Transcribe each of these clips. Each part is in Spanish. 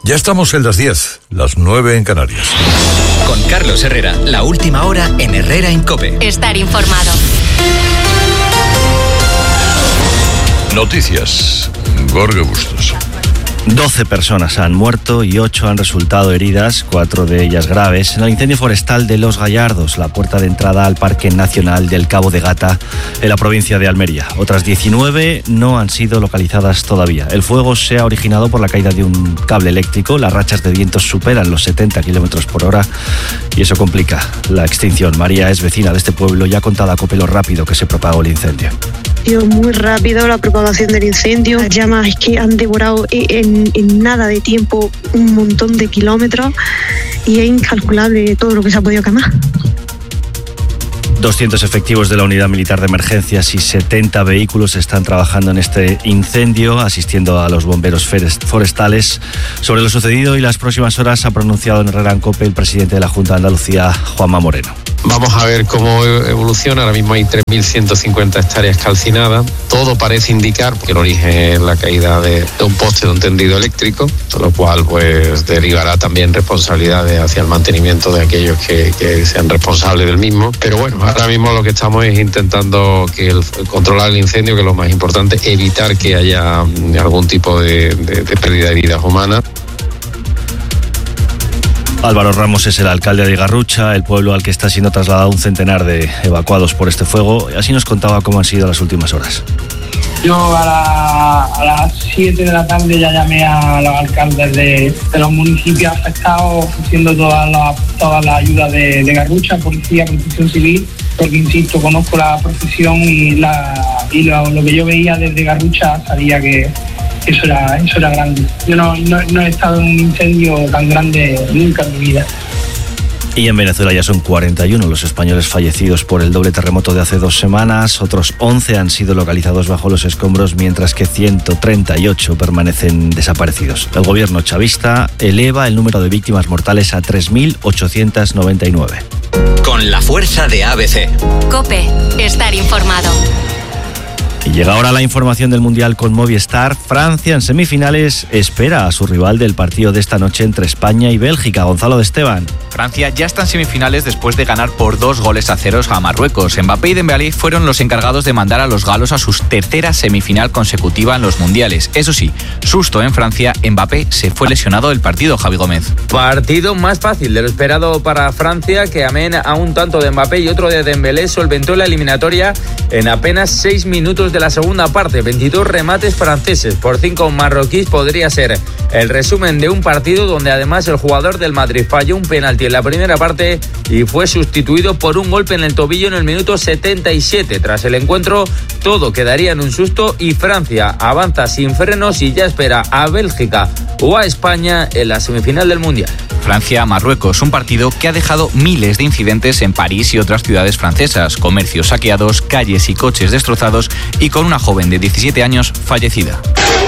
Ya estamos en las 10, las 9 en Canarias. Con Carlos Herrera, la última hora en Herrera en COPE. Estar informado. Noticias. Jorge Bustos. 12 personas han muerto y 8 han resultado heridas, 4 de ellas graves, en el incendio forestal de Los Gallardos, la puerta de entrada al Parque Nacional del Cabo de Gata, en la provincia de Almería. Otras 19 no han sido localizadas todavía. El fuego se ha originado por la caída de un cable eléctrico. Las rachas de vientos superan los 70 kilómetros por hora y eso complica la extinción. María es vecina de este pueblo y ha contado a COPE lo rápido que se propagó el incendio. Muy rápido la propagación del incendio. Las llamas es que han devorado en nada de tiempo un montón de kilómetros y es incalculable todo lo que se ha podido quemar. 200 efectivos de la Unidad Militar de Emergencias y 70 vehículos están trabajando en este incendio, asistiendo a los bomberos forestales. Sobre lo sucedido y las próximas horas ha pronunciado en Herrera en COPE el presidente de la Junta de Andalucía, Juanma Moreno. Vamos a ver cómo evoluciona. Ahora mismo hay 3.150 hectáreas calcinadas. Todo parece indicar que el origen es la caída de un poste de un tendido eléctrico, lo cual pues derivará también responsabilidades hacia el mantenimiento de aquellos que sean responsables del mismo. Pero bueno, ahora mismo lo que estamos es intentando controlar el incendio, que es lo más importante, evitar que haya algún tipo de pérdida de vidas humanas. Álvaro Ramos es el alcalde de Garrucha, el pueblo al que está siendo trasladado un centenar de evacuados por este fuego. Así nos contaba cómo han sido las últimas horas. Yo a las 7 de la tarde ya llamé a los alcaldes de los municipios afectados, ofreciendo toda la ayuda de Garrucha, policía, protección civil, porque insisto, conozco la profesión y lo que yo veía desde Garrucha sabía que eso era grande. Yo no he estado en un incendio tan grande nunca en mi vida. Y en Venezuela ya son 41 los españoles fallecidos por el doble terremoto de hace 2 semanas. Otros 11 han sido localizados bajo los escombros, mientras que 138 permanecen desaparecidos. El gobierno chavista eleva el número de víctimas mortales a 3.899. Con la fuerza de ABC. COPE. Estar informado. Y llega ahora la información del Mundial con Movistar. Francia en semifinales espera a su rival del partido de esta noche entre España y Bélgica. Gonzalo de Esteban. Francia ya está en semifinales después de ganar por 2-0 a Marruecos. Mbappé y Dembélé fueron los encargados de mandar a los galos a su tercera semifinal consecutiva en los mundiales. Eso sí, susto en Francia, Mbappé se fue lesionado del partido, Javi Gómez. Partido más fácil de lo esperado para Francia, que amén a un tanto de Mbappé y otro de Dembélé solventó la eliminatoria en apenas 6 minutos de la segunda parte. 22 remates franceses por 5 marroquíes podría ser el resumen de un partido donde además el jugador del Madrid falló un penalti en la primera parte y fue sustituido por un golpe en el tobillo en el minuto 77. Tras el encuentro todo quedaría en un susto y Francia avanza sin frenos y ya espera a Bélgica o a España en la semifinal del Mundial. Francia-Marruecos, un partido que ha dejado miles de incidentes en París y otras ciudades francesas, comercios saqueados, calles y coches destrozados y con una joven de 17 años fallecida.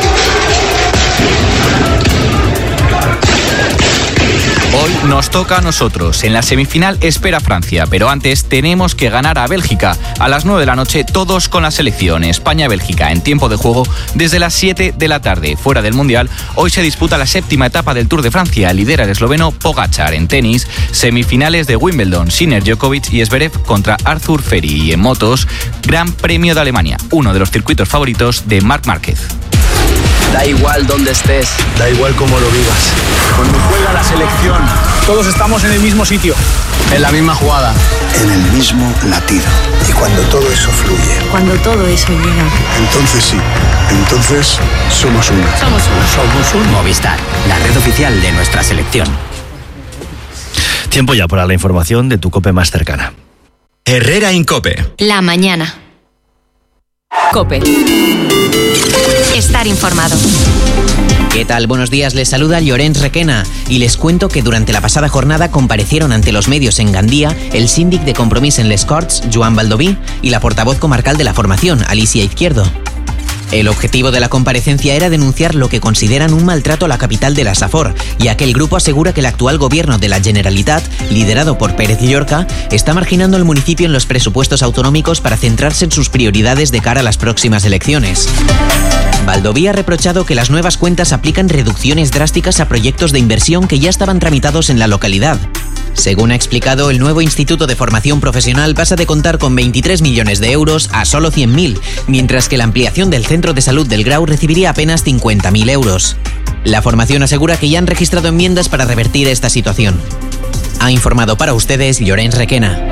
Hoy nos toca a nosotros. En la semifinal espera Francia, pero antes tenemos que ganar a Bélgica. A las 9 de la noche, todos con la selección. España-Bélgica en tiempo de juego desde las 7 de la tarde. Fuera del Mundial, hoy se disputa la 7ª etapa del Tour de Francia. Lidera el esloveno Pogačar. En tenis, semifinales de Wimbledon. Sinner, Djokovic y Zverev contra Arthur Feri. Y en motos, Gran Premio de Alemania, uno de los circuitos favoritos de Marc Márquez. Da igual dónde estés, da igual cómo lo vivas. Cuando juega la selección, todos estamos en el mismo sitio, en la misma jugada, en el mismo latido. Y cuando todo eso fluye, cuando todo eso llega, entonces sí, entonces somos uno. Somos un Movistar, la red oficial de nuestra selección. Tiempo ya para la información de tu COPE más cercana. Herrera en COPE. La mañana. COPE. Estar informado. ¿Qué tal? Buenos días, les saluda Llorenç Requena y les cuento que durante la pasada jornada comparecieron ante los medios en Gandía el síndic de Compromís en les Corts, Joan Baldoví, y la portavoz comarcal de la formación, Alicia Izquierdo. El objetivo de la comparecencia era denunciar lo que consideran un maltrato a la capital de la Safor, ya que el grupo asegura que el actual gobierno de la Generalitat, liderado por Pérez Llorca, está marginando al municipio en los presupuestos autonómicos para centrarse en sus prioridades de cara a las próximas elecciones. Baldoví ha reprochado que las nuevas cuentas aplican reducciones drásticas a proyectos de inversión que ya estaban tramitados en la localidad. Según ha explicado, el nuevo Instituto de Formación Profesional pasa de contar con 23 millones de euros a solo 100.000, mientras que la ampliación del Centro de Salud del Grau recibiría apenas 50.000 euros. La formación asegura que ya han registrado enmiendas para revertir esta situación. Ha informado para ustedes Llorenç Requena.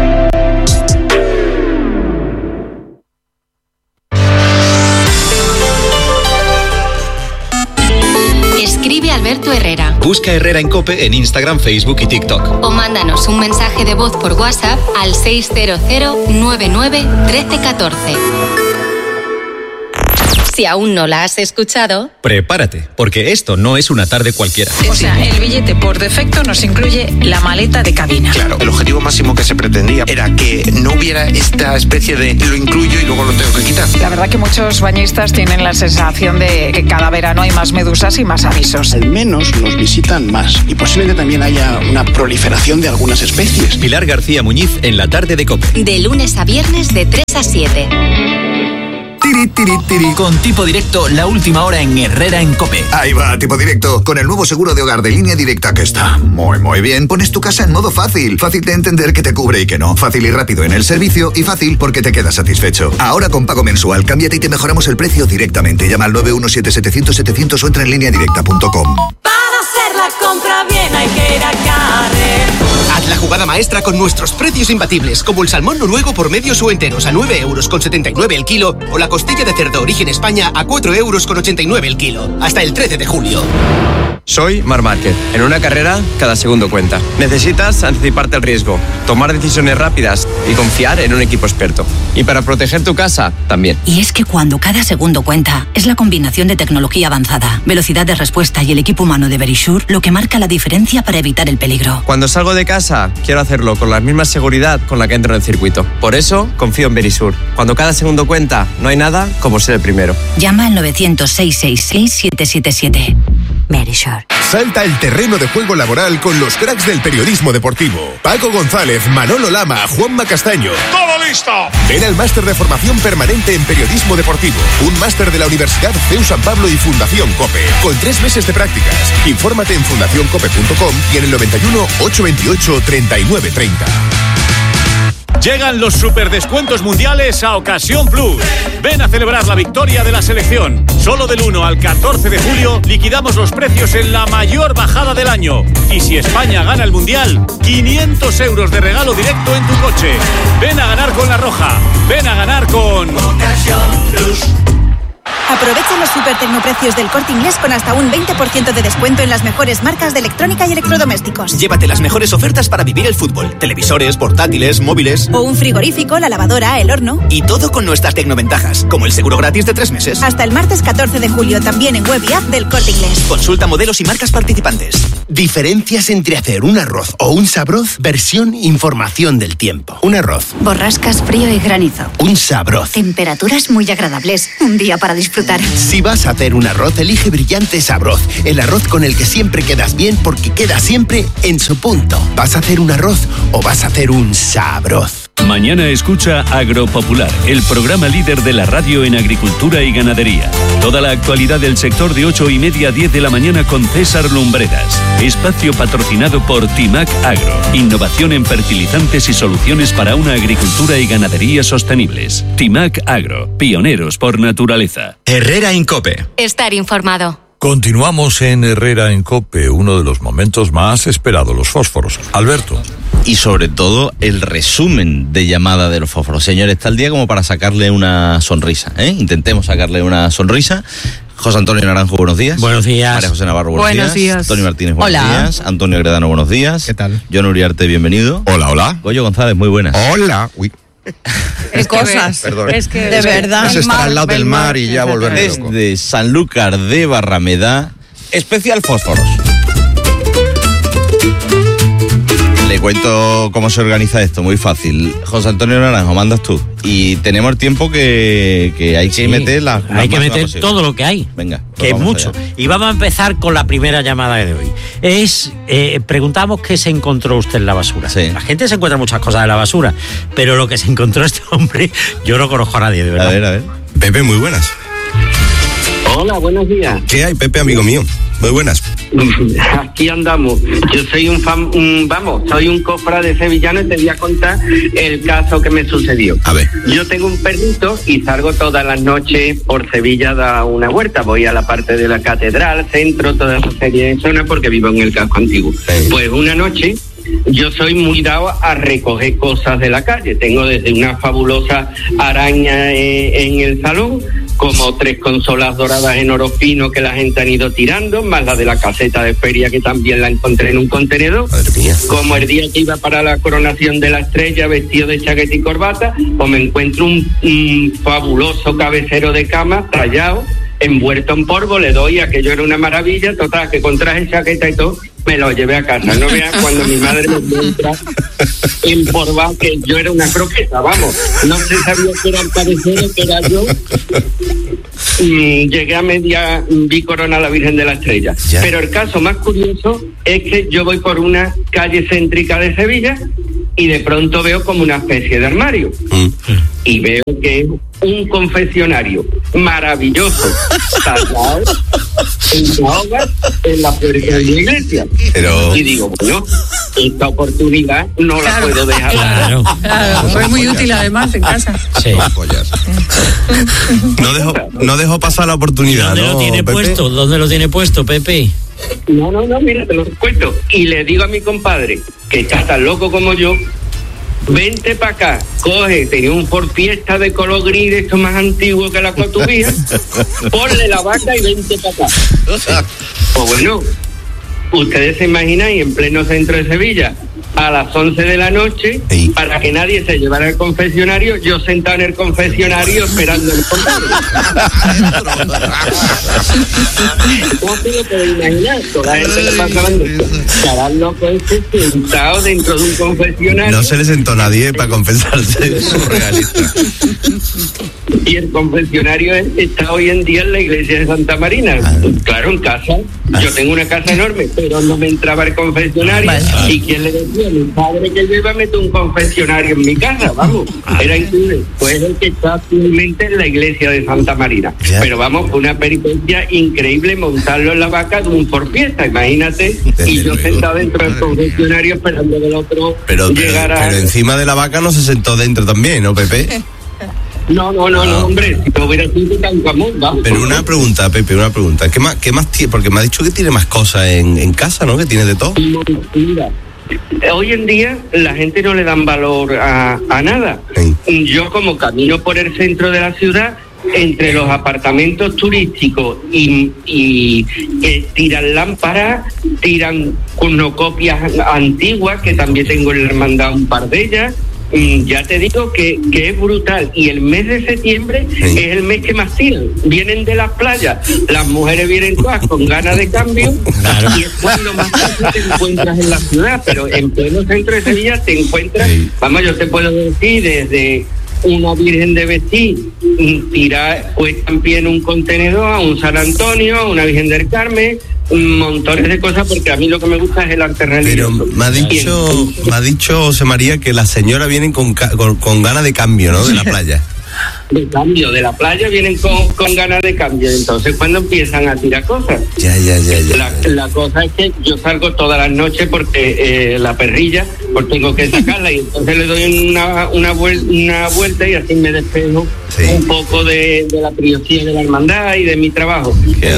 Escribe Alberto Herrera. Busca Herrera en COPE en Instagram, Facebook y TikTok. O mándanos un mensaje de voz por WhatsApp al 600 99 1314. Si aún no la has escuchado, prepárate, porque esto no es una tarde cualquiera. O sea, el billete por defecto nos incluye la maleta de cabina. Claro, el objetivo máximo que se pretendía era que no hubiera esta especie de lo incluyo y luego lo tengo que quitar. La verdad que muchos bañistas tienen la sensación de que cada verano hay más medusas y más avisos. Al menos nos visitan más y posiblemente también haya una proliferación de algunas especies. Pilar García Muñiz en la tarde de COPE. de lunes a viernes de 3 a 7. Con Tipo Directo, la última hora en Herrera en COPE. Ahí va, Tipo Directo, con el nuevo seguro de hogar de Línea Directa que está muy bien. Pones tu casa en modo fácil. Fácil de entender que te cubre y que no. Fácil y rápido en el servicio y fácil porque te quedas satisfecho. Ahora con pago mensual, cámbiate y te mejoramos el precio directamente. Llama al 917-700-700 o entra en lineadirecta.com. Para hacer la compra bien hay que ir a Carrefour. Haz la jugada maestra con nuestros precios imbatibles, como el salmón noruego por medios o enteros a 9,79 € el kilo o la costilla de cerdo origen España a 4,89 € el kilo. Hasta el 13 de julio. Soy Mar Márquez. En una carrera, cada segundo cuenta. Necesitas anticiparte al riesgo, tomar decisiones rápidas y confiar en un equipo experto. Y para proteger tu casa, también. Y es que cuando cada segundo cuenta, es la combinación de tecnología avanzada, velocidad de respuesta y el equipo humano de Verisure lo que marca la diferencia para evitar el peligro. Cuando salgo de casa, quiero hacerlo con la misma seguridad con la que entro en el circuito. Por eso, confío en Verisure. Cuando cada segundo cuenta, no hay nada como ser el primero. Llama al 900-666-777. Verisure. Salta el terreno de juego laboral con los cracks del periodismo deportivo. Paco González, Manolo Lama, Juanma Castaño. ¡Todo listo! Ven al máster de formación permanente en periodismo deportivo. Un máster de la Universidad CEU San Pablo y Fundación COPE. Con 3 meses de prácticas. Infórmate en fundacioncope.com y en el 91 828 3930. Llegan los superdescuentos mundiales a Ocasión Plus. Ven a celebrar la victoria de la selección. Solo del 1 al 14 de julio liquidamos los precios en la mayor bajada del año. Y si España gana el Mundial, 500 € de regalo directo en tu coche. Ven a ganar con La Roja. Ven a ganar con Ocasión Plus. Aprovecha los super tecnoprecios del Corte Inglés con hasta un 20% de descuento en las mejores marcas de electrónica y electrodomésticos. Llévate las mejores ofertas para vivir el fútbol. Televisores, portátiles, móviles. O un frigorífico, la lavadora, el horno. Y todo con nuestras tecnoventajas, como el seguro gratis de 3 meses. Hasta el martes 14 de julio, también en web y app del Corte Inglés. Consulta modelos y marcas participantes. Diferencias entre hacer un arroz o un sabroz, versión información del tiempo. Un arroz. Borrascas, frío y granizo. Un sabroz. Temperaturas muy agradables. Un día para disfrutar. Si vas a hacer un arroz, elige Brillante Sabroz. El arroz con el que siempre quedas bien porque queda siempre en su punto. ¿Vas a hacer un arroz o vas a hacer un sabroz? Mañana escucha Agropopular, el programa líder de la radio en agricultura y ganadería. Toda la actualidad del sector de 8:30 a 10 de la mañana con César Lumbreras. Espacio patrocinado por Timac Agro. Innovación en fertilizantes y soluciones para una agricultura y ganadería sostenibles. Timac Agro, pioneros por naturaleza. Herrera en COPE. Estar informado. Continuamos en Herrera en COPE, uno de los momentos más esperados, los fósforos. Alberto. Y sobre todo el resumen de llamada de los fósforos. Señores, está el día como para sacarle una sonrisa, ¿eh? Intentemos sacarle una sonrisa. José Antonio Naranjo, buenos días. Buenos días. María José Navarro, buenos días. Antonio Martínez, buenos Hola. días. Antonio Gredano, buenos días. ¿Qué tal? John Uriarte, bienvenido. Hola, hola. Goyo González, muy buenas. Hola. Uy. Es cosas. Perdón. Es que de verdad. Es estar al lado del mar y ya volverme loco. Desde Sanlúcar de Barrameda, especial fósforos. Le cuento cómo se organiza esto, muy fácil. José Antonio Naranjo, mandas tú. Y tenemos el tiempo que hay que meter hay que meter todo lo que hay. Venga. Que es mucho. Allá. Y vamos a empezar con la primera llamada de hoy. Preguntamos qué se encontró usted en la basura. Sí. La gente se encuentra muchas cosas en la basura, pero lo que se encontró este hombre, yo no conozco a nadie, de verdad. A ver. Pepe, muy buenas. Hola, buenos días. ¿Qué hay, Pepe, amigo mío? Muy buenas. Aquí andamos. Yo soy soy un cofrade sevillano y te voy a contar el caso que me sucedió. A ver. Yo tengo un perrito y salgo todas las noches por Sevilla a dar una vuelta. Voy a la parte de la catedral, centro, toda esa serie de zonas porque vivo en el casco antiguo. Pues una noche yo soy muy dado a recoger cosas de la calle. Tengo desde una fabulosa araña en el salón, como 3 consolas doradas en oro fino que la gente han ido tirando, más la de la caseta de feria que también la encontré en un contenedor. Madre mía. Como el día que iba para la coronación de la estrella vestido de chaqueta y corbata, pues me encuentro un fabuloso cabecero de cama tallado, envuelto en polvo, le doy, aquello era una maravilla, total, que con traje, chaqueta y todo, me lo llevé a casa. No vean cuando mi madre me encuentra empolvado que yo era una croqueta, vamos. No se sabía que era el cabecero, que era yo. Llegué a media, vi corona a la Virgen de la Estrella. Ya. Pero el caso más curioso es que yo voy por una calle céntrica de Sevilla y de pronto veo como una especie de armario. Y veo que es un confesionario maravilloso, tallado en hojas en la puerta de la iglesia. Pero... Y digo, bueno, esta oportunidad no la puedo dejar. Claro, fue muy útil además en casa. Sí. No dejó pasar la oportunidad. ¿Dónde lo tiene puesto? ¿Dónde lo tiene puesto, Pepe? No, mira, te lo cuento. Y le digo a mi compadre, que está tan loco como yo, vente para acá, coge, tenía un Ford Fiesta de color gris, de esto más antiguo que la cotubía, ponle la vaca y vente para acá. Pues bueno, ustedes se imaginan, y en pleno centro de Sevilla, a las 11 de la noche, para que nadie se llevara al confesionario, yo sentado en el confesionario esperando el compadre. No se lo puedo imaginar, toda la gente le pasaban estarán locos sentado dentro de un confesionario. No se le sentó nadie para confesarse, es surrealista. Y el confesionario está hoy en día en la iglesia de Santa Marina. Claro, en casa, yo tengo una casa enorme, pero no me entraba el confesionario. ¿Y quién le decía? Mi padre que yo iba a meter un confesionario en mi casa, vamos, era increíble. Pues el que está actualmente en la iglesia de Santa Marina. Pero vamos, fue una peripecia increíble montarlo en la vaca de un Ford Fiesta, imagínate, y yo sentado dentro del confesionario esperando que el otro llegara. Pero encima de la vaca no se sentó dentro también, ¿no, Pepe? No, hombre, si no hubiera sido tan común, vamos. Pero una pregunta, Pepe, ¿Qué más tiene? Porque me ha dicho que tiene más cosas en casa, ¿no? Que tiene de todo. Mira, hoy en día la gente no le dan valor a nada. Yo como camino por el centro de la ciudad, entre los apartamentos turísticos y tiran lámparas, tiran cornucopias antiguas, que también tengo en la hermandad un par de ellas. Ya te digo que es brutal. Y el mes de septiembre es el mes que más tiran. Vienen de las playas, las mujeres vienen todas con ganas de cambio, y es cuando más fácil te encuentras en la ciudad. Pero en pleno centro de Sevilla te encuentras, vamos, yo te puedo decir, desde una Virgen de Vestir puesta en pie en un contenedor, a un San Antonio, a una Virgen del Carmen, montones de cosas, porque a mí lo que me gusta es el arte religioso. Pero me ha dicho José María que las señoras vienen con ganas de cambio, ¿no? De la playa. De cambio, de la playa vienen con ganas de cambio. Entonces, cuando empiezan a tirar cosas. Ya. La cosa es que yo salgo todas las noches porque la perrilla, pues tengo que sacarla, y entonces le doy una vuelta y así me despejo un poco de la priosía de la hermandad y de mi trabajo.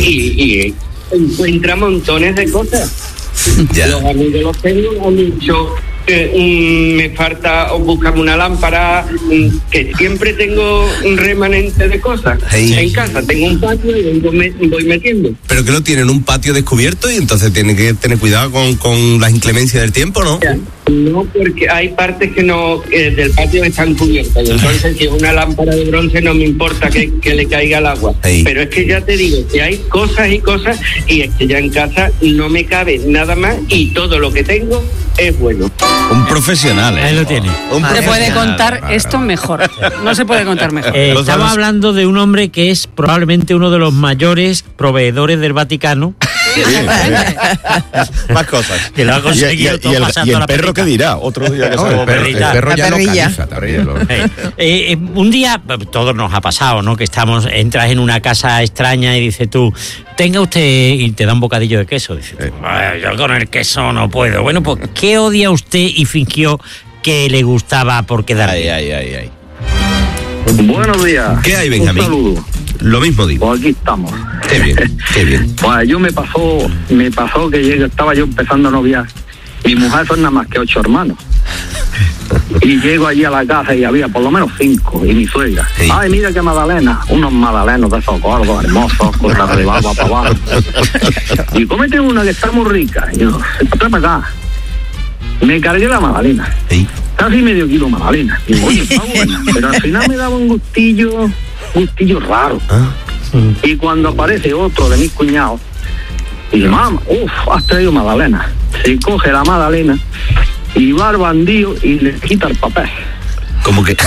Y encuentra montones de cosas. Los amigos los tengo, han dicho me falta buscarme una lámpara, que siempre tengo un remanente de cosas en casa. Tengo un patio y voy metiendo. pero que lo tienen un patio descubierto y entonces tienen que tener cuidado con las inclemencias del tiempo, ¿no? No, porque hay partes que no del patio están cubiertas y entonces si es una lámpara de bronce no me importa que le caiga el agua. Ahí. Pero es que ya te digo que hay cosas y cosas y es que ya en casa no me cabe nada más y todo lo que tengo es bueno. Un profesional. Ahí lo tiene. Se puede contar esto mejor. No se puede contar mejor. Estamos hablando de un hombre que es probablemente uno de los mayores proveedores del Vaticano. Más cosas. Que lo ha conseguido todo pasando y el la perro perrita. que dirá, otro día que No, el perro ya localiza también. Un día, todos nos ha pasado, ¿no? Que entras en una casa extraña y dices tú, tenga usted, y te da un bocadillo de queso. Dices tú, yo con el queso no puedo. Bueno, pues, ¿qué odia usted y fingió que le gustaba por quedar bien? Ay. Buenos días. ¿Qué hay, Benjamín? Un saludo. Lo mismo digo. Pues aquí estamos. Qué bien, qué bien. Pues me pasó que estaba yo empezando a noviar. Mi mujer son nada más que 8 hermanos. Y llego allí a la casa y había por lo menos 5, y mi suegra. Sí. Ay, mira qué magdalena, unos magdalenos de esos gordos, hermosos, con la rebaba para abajo. Y cómete una que está muy rica. Y yo, trae para acá. Me cargué la magdalena. Sí. Casi medio kilo de magdalena. Y oye, está buena. Pero al final me daba un gustillo raro. Y cuando aparece otro de mis cuñados, y dice, mamá, has traído magdalena. Se coge la magdalena y va al bandido y le quita el papel. ¿Cómo que?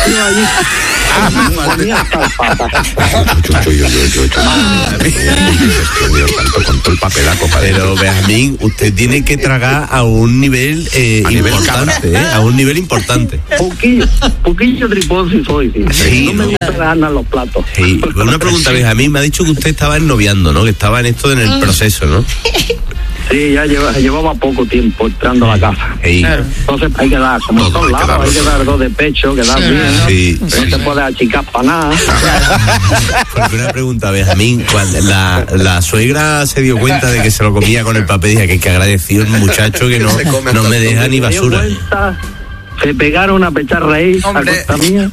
Con todo el papelaco. Pero Benjamín, usted tiene que tragar a un nivel importante, a un nivel importante. Poquillo triposo soy, tío. Sí, no me gusta ganar los platos. Sí. Una pregunta, Benjamín, me ha dicho que usted estaba ennoviando, ¿no? Que estaba en esto en el proceso, ¿no? Sí, ya llevaba poco tiempo entrando a la casa. Sí. Claro. Entonces hay que dar, como en todos lados, hay que dar 2 de pecho, que dar bien. Sí. No te puedes achicar para nada. Porque una pregunta, Benjamín, cuando la suegra se dio cuenta de que se lo comía con el papel, dije que agradecido el muchacho que no me deja ni basura. Se pegaron a pechar reír a costa mía.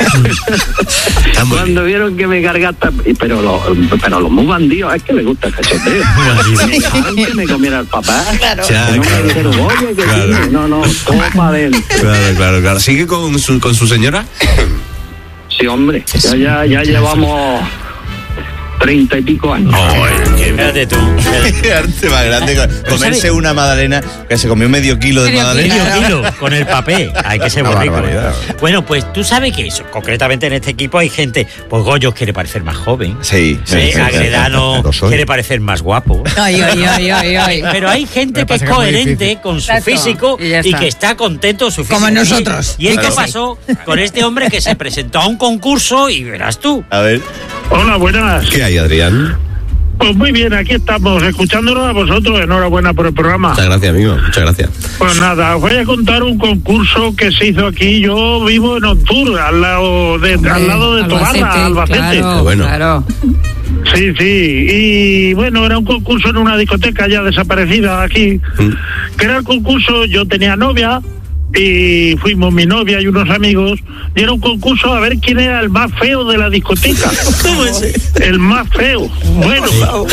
Cuando vieron que me cargaste, pero los muy bandidos, es que les gusta el cachoteo. Me dejaron que me comiera el papá. Claro. No me dijeron, oye, que tiene. No, todo para adentro. Claro. ¿Sigue con su señora? Sí, hombre. Ya llevamos 30 y pico años. Fíjate tú. Arte más grande. Comerse una magdalena, que se comió medio kilo de magdalena. Medio kilo con el papel. Hay que ser muy rico. Bueno, pues tú sabes que eso, concretamente en este equipo hay gente, pues Goyos quiere parecer más joven. Sí. Agredano quiere parecer más guapo. Ay. Pero hay gente que es coherente con su físico y que está contento con su físico. Como nosotros. Y esto pasó con este hombre que se presentó a un concurso y verás tú. A ver. Hola, buenas. ¿Qué hay, Adrián? Pues muy bien, aquí estamos, escuchándonos a vosotros. Enhorabuena por el programa. Muchas gracias, amigo. Muchas gracias. Pues nada, os voy a contar un concurso que se hizo aquí. Yo vivo en Ontur, al lado de Tobarra, Albacete. Claro. Sí, y bueno, era un concurso en una discoteca ya desaparecida aquí, que era el concurso, yo tenía novia, y fuimos mi novia y unos amigos, y era un concurso a ver quién era el más feo de la discoteca. ¿Cómo es? El más feo. Bueno,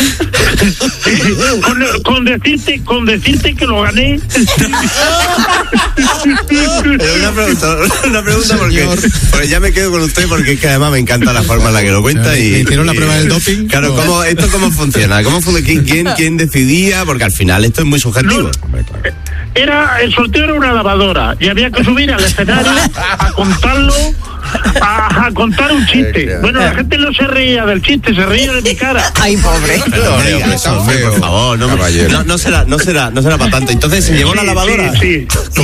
con decirte que lo gané. Una pregunta porque ya me quedo con usted, porque es que además me encanta la forma en la que lo cuenta. ¿Hicieron la prueba del doping? Claro, ¿cómo funciona? ¿Quién decidía? Porque al final esto es muy subjetivo. El sorteo era una lavadora y había que subir al escenario a contarlo, a contar un chiste. Bueno, la gente no se reía del chiste, se reía de mi cara. Ay, pobre. Por favor, no será para tanto. Entonces se llevó la lavadora. Sí.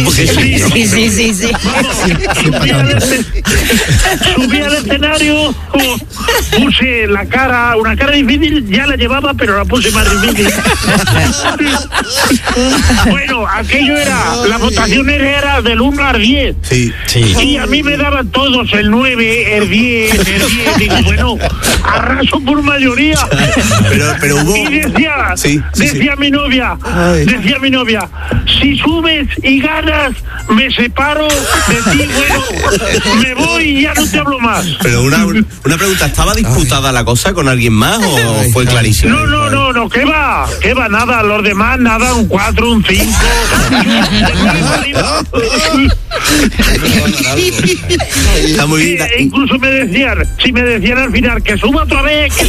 Subí al escenario, puse una cara difícil, ya la llevaba, pero la puse más difícil. Bueno, aquello era, la votación era del 1 al 10. Sí. Y a mí me daban todos el 9, el 10, digo, bueno, arraso por mayoría. Pero hubo... Y decía mi novia, si subes y ganas, me separo de ti, bueno, me voy y ya no te hablo más. Pero una pregunta, ¿estaba disputada la cosa con alguien más o fue clarísimo? No, ¿qué va? Nada, los demás, nada, un 4, un 5. Está muy bien. Incluso me decían al final que suba otra vez, que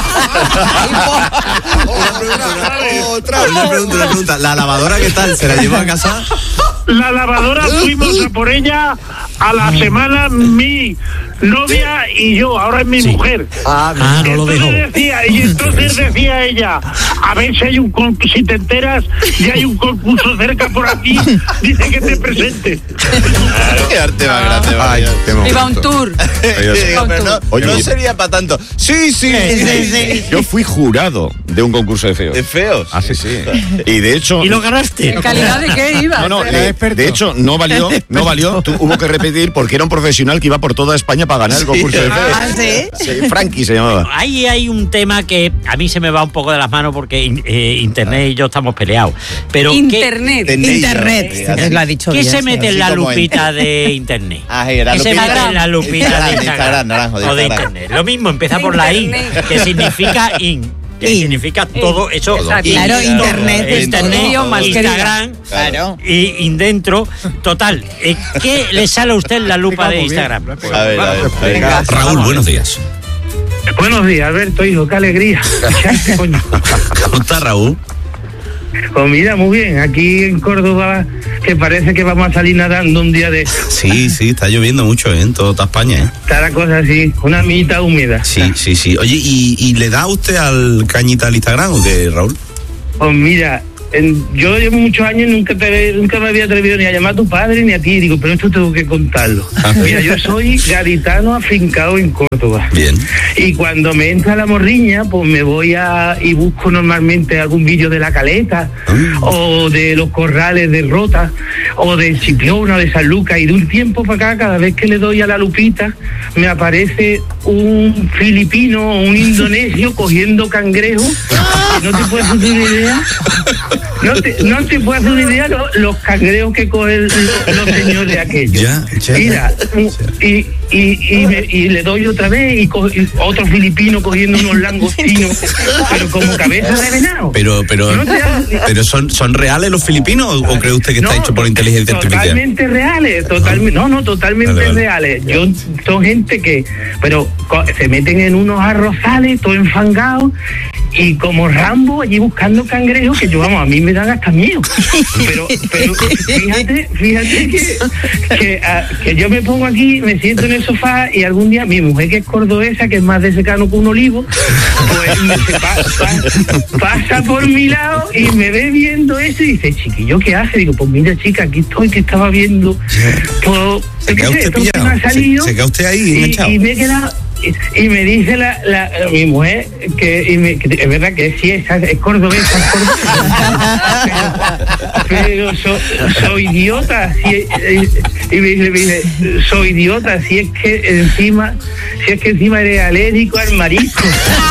Una pregunta. ¿La lavadora qué tal? ¿Se la llevó a casa? La lavadora fuimos a por ella a la semana, mi novia y yo, ahora es mi mujer. No lo dejó. Entonces decía ella, a ver si hay si te enteras y hay un concurso cerca por aquí, dice que te presente. Qué arte más grande. Iba un tour. Oye, no sería para tanto. Sí. Yo fui jurado de un concurso de feos. ¿De feos? Ah, sí. Y de hecho... ¿Y lo ganaste? ¿En calidad de qué iba? No, de hecho, no valió. Hubo que repetir porque era un profesional que iba por toda España para ganar el concurso de feos. ¿Ah, sí? Sí, Frankie se llamaba. Ahí hay un tema que a mí se me va un poco de las manos porque Internet y yo estamos peleados. Pero Internet, lo ha dicho bien. ¿Qué se mete en la lupita de Internet? ¿Qué se mete en la lupita de Instagram o de Internet? Lo mismo, empieza por la I, que significa in. Que significa todo eso. Claro, Internet, Instagram, claro. Y dentro, total. ¿Qué le sale a usted en la lupa de Instagram? A ver. Raúl, buenos días. Buenos días, Alberto, hijo, qué alegría. ¿Cómo está, Raúl? Pues mira, muy bien, aquí en Córdoba, que parece que vamos a salir nadando un día de... Sí, está lloviendo mucho, en toda España, Está la cosa así, una mitad húmeda. Sí. Oye, ¿y le da usted al cañita al Instagram o qué, Raúl? Pues mira, yo llevo muchos años, nunca me había atrevido ni a llamar a tu padre ni a ti, digo, pero esto tengo que contarlo. Mira, yo soy gaditano afincado en Córdoba. Bien. Y cuando me entra la morriña, pues me voy y busco normalmente algún vídeo de La Caleta, o de los corrales de Rota, o de Chipiona, o de San Lucas, y de un tiempo para acá, cada vez que le doy a la lupita, me aparece un filipino o un indonesio cogiendo cangrejos. No te puedes hacer una idea. No te puedes hacer una idea los cangrejos que cogen los señores aquellos. Mira, y le doy otra vez y otro filipino cogiendo unos langostinos, pero como cabeza de venado. Pero son reales los filipinos o cree usted que está hecho por inteligencia artificial? Totalmente reales, totalmente reales. Son gente que, pero se meten en unos arrozales, todo enfangados, y como Rambo allí buscando cangrejos, que yo, vamos, a mí me dan hasta miedo. Pero fíjate que yo me pongo aquí, me siento en el sofá y algún día mi mujer, que es cordobesa, que es más de secano que un olivo, pues pasa por mi lado y me ve viendo eso y dice, chiquillo, ¿qué hace? Digo, pues mira, chica, aquí estoy, que estaba viendo. Pues, ¿Se queda usted pillado? ¿Se queda usted ahí enganchado? Y me he quedado... Y me dice mi mujer que es verdad que sí es cordobesa, pero soy idiota, y me dice, soy idiota, si es que encima eres alérgico al marisco.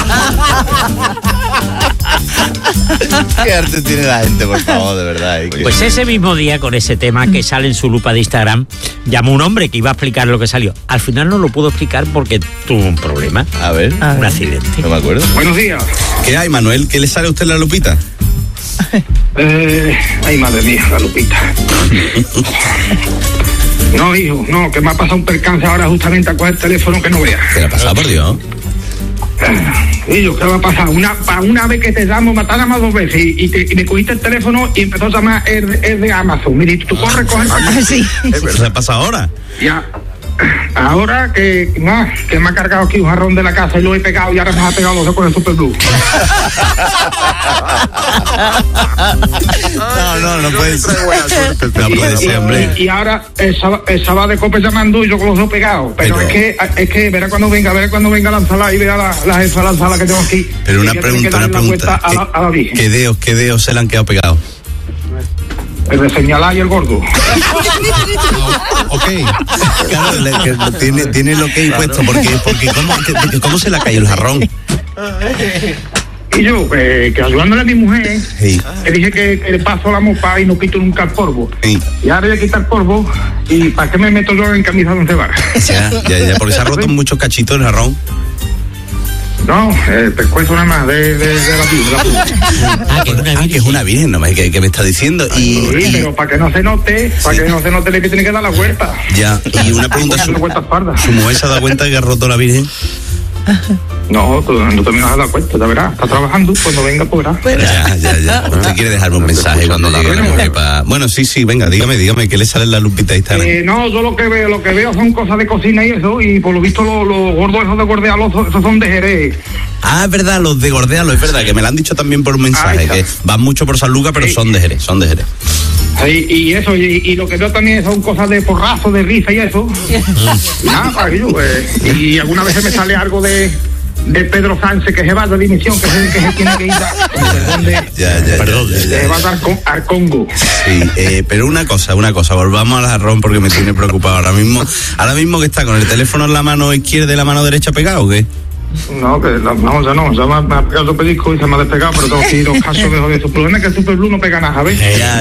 Qué arte tiene la gente, por favor, de verdad. Pues ese mismo día, con ese tema que sale en su lupa de Instagram, llamó un hombre que iba a explicar lo que salió. Al final no lo pudo explicar porque tuvo un problema. A ver. Un accidente. No me acuerdo. Buenos días. ¿Qué hay, Manuel? ¿Qué le sale a usted en la lupita? Ay, madre mía, la lupita. No, hijo, no, que me ha pasado un percance ahora justamente a coger el teléfono que no veas. ¿Qué le ha pasado, por Dios? Hijo, ¿qué va a pasar? Una vez que te llamo, matar a más 2 veces y me cogiste el teléfono y empezó a llamar es de Amazon. Mire, tú corres, coges. Sí. ¿Qué ha pasado ahora? Ya. Ahora que me ha cargado aquí un jarrón de la casa y lo he pegado y ahora me ha pegado los ojos con el Super Blue. No puede ser. No puede ser, hombre. Y ahora el sábado de Cope llamando y yo con los dos pegados. Pero es que verá cuando venga la ensalada y vea la ensalada que tengo aquí. Pero una pregunta. A la ¿Qué dedos se le han quedado pegados? El de señalar y el gordo. Ok. Claro, tiene lo que hay puesto, porque ¿cómo se le ha caído el jarrón? Y yo, que ayudándole a mi mujer, le dije que le paso la mopa y no quito nunca el polvo. Y ahora voy a quitar polvo, ¿y para qué me meto yo en camisa de 11 varas? Ya, porque se ha roto muchos cachitos el jarrón. No, pescuezo nada más de la virgen. Que es una virgen, nomás, que me está diciendo. Sí, pero para que no se note, le tiene que dar la vuelta. Ya, y una pregunta, ¿su mujer se ha dado cuenta de que ha roto la virgen? No, tú no te me has dado cuenta, ya verás, está trabajando, cuando venga podrá. Ya. Usted quiere dejarme un mensaje cuando llegue la mujer para... Bueno, sí, venga, dígame, ¿qué le sale en la lupita de Instagram? No, yo lo que veo son cosas de cocina y eso, y por lo visto los gordos esos de Gordealo, esos son de Jerez. Ah, es verdad, los de Gordealo, es verdad, que me lo han dicho también por un mensaje, que van mucho por San Lucas, pero son de Jerez. Y eso, y lo que veo también son cosas de porrazo, de risa y eso. Y algunas veces me sale algo de Pedro Sánchez, que se va de dimisión, que se tiene que ir se va a dar al Congo. Sí, pero una cosa, volvamos al jarrón porque me tiene preocupado ahora mismo que está con el teléfono en la mano izquierda y la mano derecha pegado, ¿o qué? No, ya me ha pegado el pellizco y se me ha despegado, pero tengo que ir los casos de su problema es que el Super Blue no pega nada, ¿ves?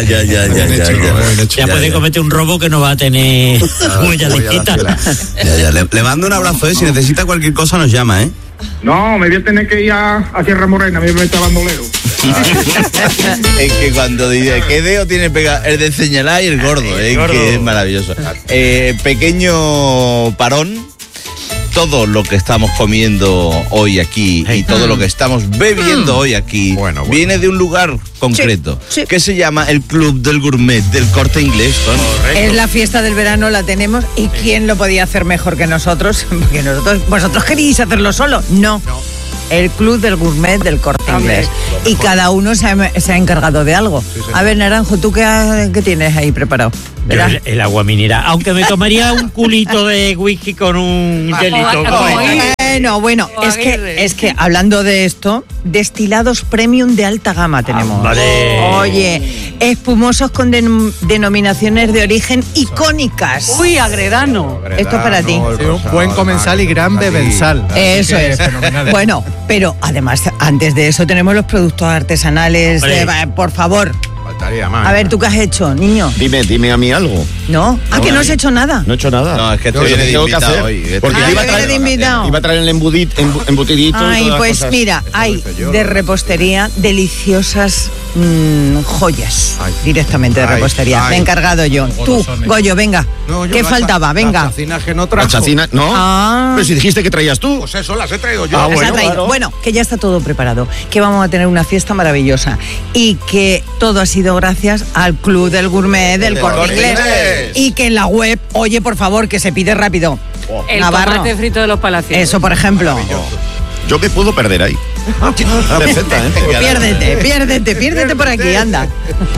Ya puede cometer un robo que no va a tener huella digital. Le mando un abrazo, si necesita cualquier cosa nos llama, No, me voy a tener que ir a Sierra Morena, me voy a meter a bandolero. Es que cuando dice, ¿qué dedo tiene pegado? El de señalar y el gordo, que es maravilloso. Pequeño parón. Todo lo que estamos comiendo hoy aquí y todo lo que estamos bebiendo hoy aquí viene de un lugar concreto que se llama el Club del Gourmet del Corte Inglés. Es la fiesta del verano, la tenemos, y ¿quién lo podía hacer mejor que nosotros? Porque vosotros queríais hacerlo solo. No. El Club del Gourmet del Corte Inglés. Y cada uno se ha encargado de algo. A ver, Naranjo, ¿tú qué tienes ahí preparado? El agua mineral, aunque me tomaría un culito de whisky con un hielito. Bueno, es que hablando de esto, destilados premium de alta gama tenemos. Oye, espumosos con denominaciones de origen icónicas. Uy, Agredano. Esto es para ti. Un buen comensal y gran bebensal. Eso es. Bueno, pero además, antes de eso tenemos los productos artesanales. Por favor. Más, a ver, ¿tú qué has hecho, niño? Dime a mí algo. ¿No? ¿Que no has hecho nada? No he hecho nada. No, es que estoy de invitado hoy. Porque iba a traer el embutidito. Ay, pues mira, hay de repostería deliciosas joyas. Directamente de repostería. Me he encargado yo. Tú, Goyo, venga. ¿Qué faltaba? Venga. La chacina que no trajo. No. Pero si dijiste que traías tú. Pues eso, las he traído yo. Bueno, que ya está todo preparado. Que vamos a tener una fiesta maravillosa. Y que todo ha sido gracias al Club del Gourmet del Corte Inglés. Y que en la web, oye, por favor, que se pide rápido. El tomate frito de los Palacios. Eso, por ejemplo. Yo me puedo perder ahí. Perfecta, Piérdete por aquí, anda.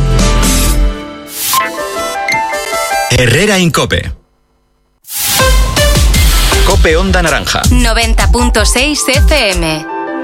Herrera Incope. Cope Onda Naranja. 90.6 FM.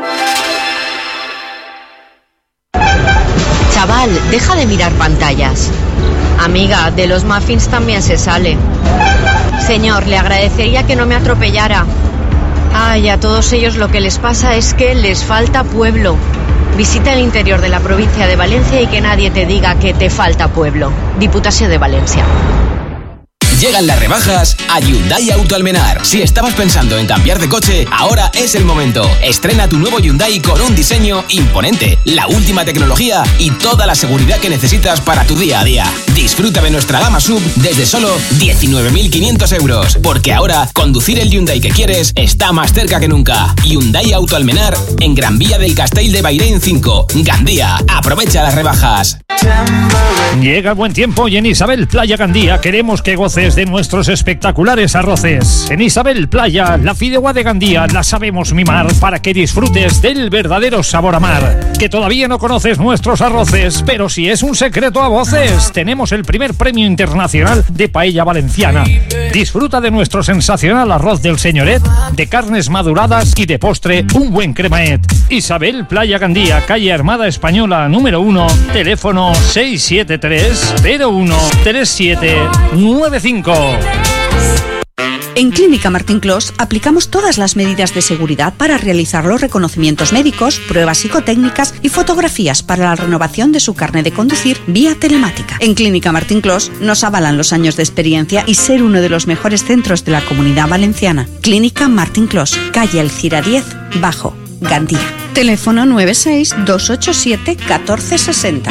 Chaval, deja de mirar pantallas. Amiga, de los muffins también se sale. Señor, le agradecería que no me atropellara. Ay, a todos ellos lo que les pasa es que les falta pueblo. Visita el interior de la provincia de Valencia y que nadie te diga que te falta pueblo. Diputación de Valencia. Llegan las rebajas a Hyundai Auto Almenar. Si estabas pensando en cambiar de coche, ahora es el momento. Estrena tu nuevo Hyundai con un diseño imponente, la última tecnología y toda la seguridad que necesitas para tu día a día. Disfruta de nuestra gama SUV desde solo 19.500 euros. Porque ahora, conducir el Hyundai que quieres está más cerca que nunca. Hyundai Auto Almenar, en Gran Vía del Castell de Bairén 5, Gandía. Aprovecha las rebajas. Llega el buen tiempo y en Isabel Playa Gandía queremos que goces de nuestros espectaculares arroces. En Isabel Playa, la fideuá de Gandía la sabemos mimar para que disfrutes del verdadero sabor a mar. Que todavía no conoces nuestros arroces, pero si es un secreto a voces, tenemos el primer premio internacional de paella valenciana. Disfruta de nuestro sensacional arroz del señoret, de carnes maduradas y de postre un buen cremaet. Isabel Playa Gandía, calle Armada Española número 1, teléfono 673 93 01 37 95. En Clínica Martín Clos aplicamos todas las medidas de seguridad para realizar los reconocimientos médicos, pruebas psicotécnicas y fotografías para la renovación de su carnet de conducir vía telemática. En Clínica Martín Clos nos avalan los años de experiencia y ser uno de los mejores centros de la Comunidad Valenciana. Clínica Martín Clos, calle Alcira 10, Bajo, Gandía. Teléfono 96 287 1460.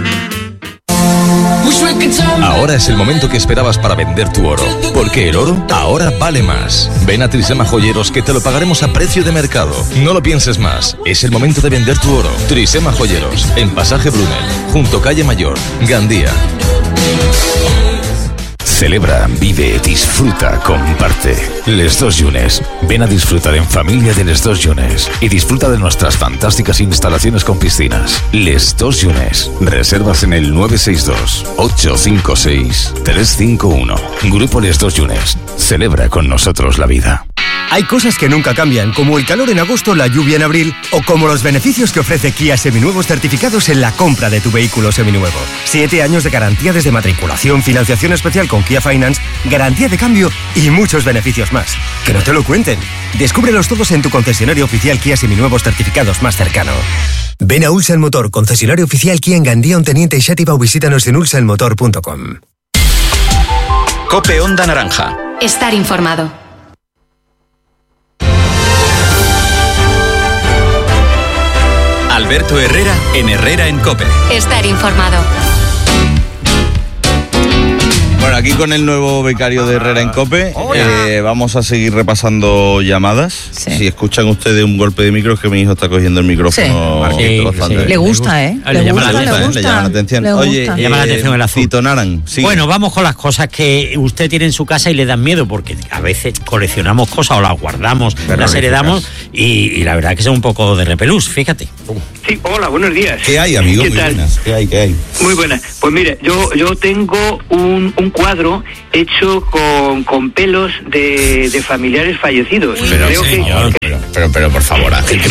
Ahora es el momento que esperabas para vender tu oro, porque el oro ahora vale más. Ven a Trisema Joyeros que te lo pagaremos a precio de mercado. No lo pienses más, es el momento de vender tu oro. Trisema Joyeros, en Pasaje Brunel, junto Calle Mayor, Gandía. Celebra, vive, disfruta, comparte. Les Dos Llunes. Ven a disfrutar en familia de Les Dos Llunes y disfruta de nuestras fantásticas instalaciones con piscinas. Les Dos Llunes. Reservas en el 962-856-351. Grupo Les Dos Llunes. Celebra con nosotros la vida. Hay cosas que nunca cambian, como el calor en agosto, la lluvia en abril, o como los beneficios que ofrece Kia Seminuevos certificados en la compra de tu vehículo seminuevo. 7 años de garantía desde matriculación, financiación especial con Kia Finance, garantía de cambio y muchos beneficios más. Que no te lo cuenten. Descúbrelos todos en tu concesionario oficial Kia Seminuevos certificados más cercano. Ven a Ulsan Motor, concesionario oficial Kia en Gandía, Onteniente y Xàtiva, o visítanos en ulsanmotor.com. COPE Onda Naranja. Estar informado. Alberto Herrera en Herrera en COPE. Estar informado. Bueno, aquí con el nuevo becario de Herrera en COPE, vamos a seguir repasando llamadas. Sí. Si escuchan ustedes un golpe de micro, es que mi hijo está cogiendo el micrófono. Sí. Bastante. Le gusta, ¿eh? Le llama la atención. Oye, le llama la atención el azul. Tito Naran, sigue. Bueno, vamos con las cosas que usted tiene en su casa y le dan miedo, porque a veces coleccionamos cosas o las guardamos, las heredamos y la verdad que son un poco de repelús, fíjate. Sí, hola, buenos días. ¿Qué hay, amigo? ¿Qué tal? Buenas. ¿Qué hay? Muy buenas. Pues mire, yo tengo un cuadro hecho con pelos de familiares fallecidos. Pero creo señor, pero por favor, Ángel,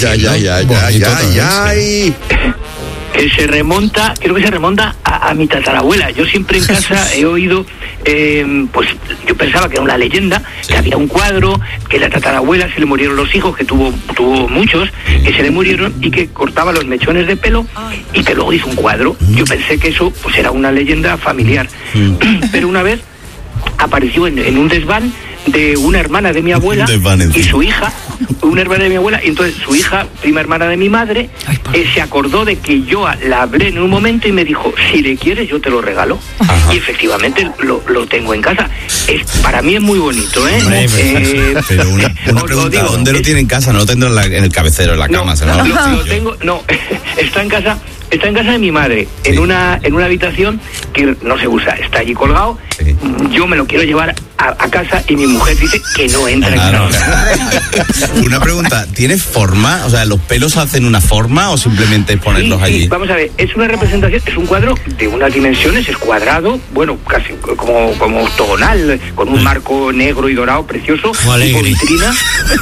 ya. Que se remonta, creo que se remonta a mi tatarabuela. Yo siempre en casa he oído, pues yo pensaba que era una leyenda, que había un cuadro, que la tatarabuela se le murieron los hijos, que tuvo muchos, que se le murieron y que cortaba los mechones de pelo y que luego hizo un cuadro. Yo pensé que eso pues era una leyenda familiar. Pero una vez apareció en un desván de una hermana de mi abuela y su hija, una hermana de mi abuela, y entonces su hija, prima hermana de mi madre, se acordó de que yo la hablé en un momento y me dijo, si le quieres yo te lo regalo. Ajá. Y efectivamente lo tengo en casa. Para mí es muy bonito, ¿eh? Pero una pregunta, ¿dónde lo tiene en casa? No lo tendrá en el cabecero, en la cama, ¿no? Lo tengo, no, está en casa de mi madre, en una habitación que no se usa, está allí colgado. Sí. Yo me lo quiero llevar a casa y mi mujer dice que no entra en casa. Una pregunta, ¿tiene forma? O sea, ¿los pelos hacen una forma o simplemente ponerlos allí? Sí, vamos a ver, es una representación, es un cuadro de unas dimensiones, es cuadrado, bueno, casi como octogonal, con un marco negro y dorado precioso, tipo vitrina.